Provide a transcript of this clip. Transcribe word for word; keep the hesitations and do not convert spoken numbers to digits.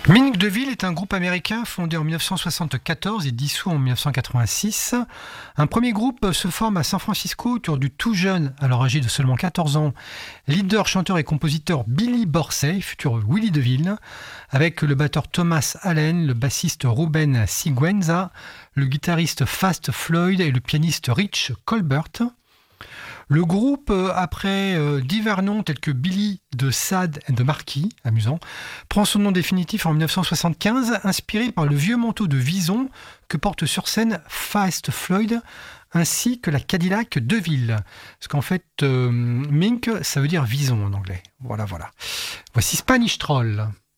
Mink DeVille est un groupe américain fondé en dix-neuf cent soixante-quatorze et dissous en dix-neuf cent quatre-vingt-six. Un premier groupe se forme à San Francisco autour du tout jeune, alors âgé de seulement quatorze ans, leader, chanteur et compositeur Billy Borsey, futur Willie DeVille, avec le batteur Thomas Allen, le bassiste Ruben Siguenza, le guitariste Fast Floyd et le pianiste Rich Colbert. Le groupe, après euh, divers noms tels que Billy de Sad and the Marquis, amusant, prend son nom définitif en dix-neuf cent soixante-quinze, inspiré par le vieux manteau de vison que porte sur scène Fast Floyd, ainsi que la Cadillac DeVille. Parce qu'en fait, euh, Mink, ça veut dire vison en anglais. Voilà, voilà. Voici Spanish Troll.